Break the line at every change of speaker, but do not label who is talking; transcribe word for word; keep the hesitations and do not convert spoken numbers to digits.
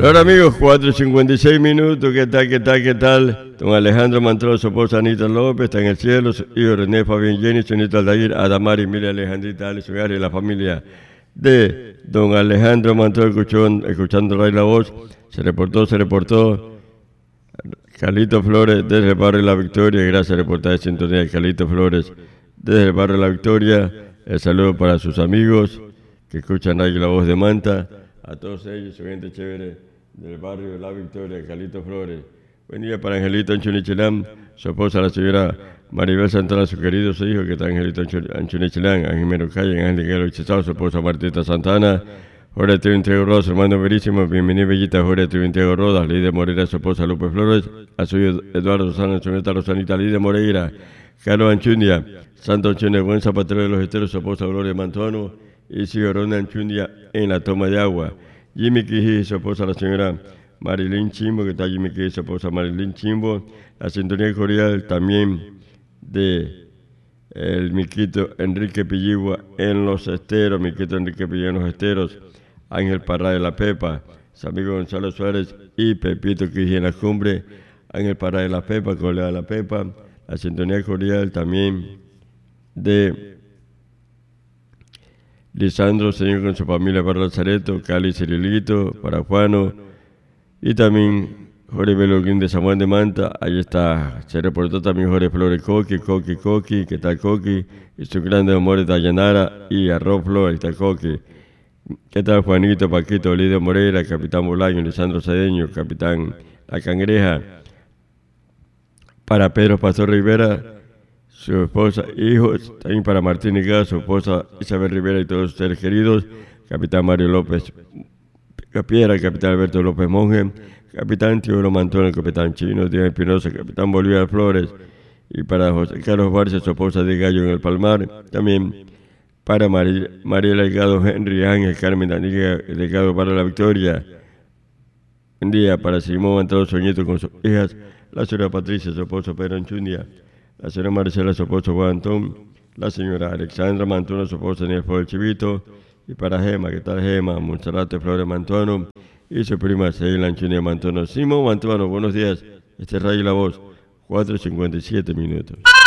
Ahora amigos, cuatro y cincuenta y seis minutos, ¿qué tal, qué tal, qué tal? Don Alejandro Mantrón, su esposa Anita López, está en el cielo, su hijo René Fabián Jenny, su nieto Aldair, Adamari, Mira Alejandrita, Ale, su y la familia de don Alejandro Mantrón, escuchando, escuchando Ray La Voz, se reportó, se reportó, Carlito Flores, desde el barrio La Victoria, gracias reportaje de sintonía de Carlito Flores, desde el barrio La Victoria, el saludo para sus amigos que escuchan Ray La Voz de Manta, a todos ellos, su gente chévere del barrio de La Victoria, Carlito Flores. Buen día para Angelito Anchunichilán, su esposa la señora Maribel Santana, sus queridos hijos que está Angelito Anchunichilán, Ángel Calle, Ángel Guerrero Chizao, su esposa Martita Santana, Jorge Triuntiago Rodas, hermano verísimo, bienvenido Bellita, Jorge Triuntiago Rodas, Lidia Moreira, su esposa Lupe Flores, a su hijo Eduardo Sánchez, su nieta Rosanita, Lidia Moreira, Carlos Anchundia, Santo Anchundia, buen zapatero de los esteros, su esposa Gloria Mantuano, y su hijo Ronda Anchundia en la toma de agua. Jimmy Quiji, su esposa la señora Marilyn Chimbo, que está Jimmy Quiji, su esposa Marilyn Chimbo, la sintonía cordial también de el Miquito Enrique Pilligua en los esteros, Miquito Enrique Pilligua en los esteros, Ángel Parra de la Pepa, su amigo Gonzalo Suárez y Pepito Quiji en la cumbre, Ángel Parra de la Pepa, colega de la Pepa, la sintonía cordial también de Lisandro, señor con su familia para Lazareto, Cali Cirilito, para Juano, y también Jorge Beloguín de San Juan de Manta, ahí está, se reportó también Jorge Flores Coqui, Coqui, Coqui, que tal Coqui, y sus grandes amores de Dayanara y Arroz Flores, está Coqui. ¿Qué tal Juanito, Paquito, Lidia Moreira, Capitán Bolaño, Lisandro Cedeño, Capitán La Cangreja, para Pedro Pastor Rivera, su esposa, hijos, también para Martín Iga, su esposa Isabel Rivera y todos sus seres queridos, Capitán Mario López Capiera, Capitán Alberto López Monge, Capitán Teodoro Mantón, el Capitán Chino, Díaz Espinosa, Capitán Bolívar Flores, y para José Carlos Barcia, su esposa de Gallo en el Palmar, también para María, María Delgado, Henry Ángel, Carmen Daniela Delgado para La Victoria, un día para Simón Mantrón, su nieto con sus hijas, la señora Patricia, su esposo Pedro Anchundia, la señora Marcela, su esposo Juan Antón, la señora Alexandra Mantuano, su esposo Daniel Flores Chivito, y para Gema, ¿qué tal Gema? Monserrate Flores Mantuano, y su prima Seila Anchunia Mantuano. Simón Mantuano, buenos días, este es Ray La Voz, cuatro y cincuenta y siete minutos.